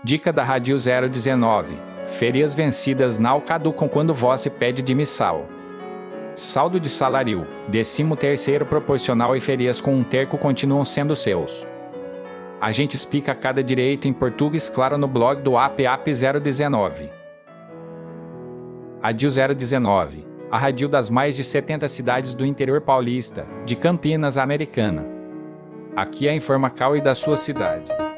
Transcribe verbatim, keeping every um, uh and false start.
Dica da Rádio zero dezenove. Férias vencidas não caducam quando você pede demissão. Saldo de salário, décimo terceiro proporcional e férias com um terço continuam sendo seus. A gente explica cada direito em português claro no blog do A P A P zero dezenove. Rádio zero dezenove, a rádio das mais de setenta cidades do interior paulista, de Campinas, Americana. Aqui é a informação e da sua cidade.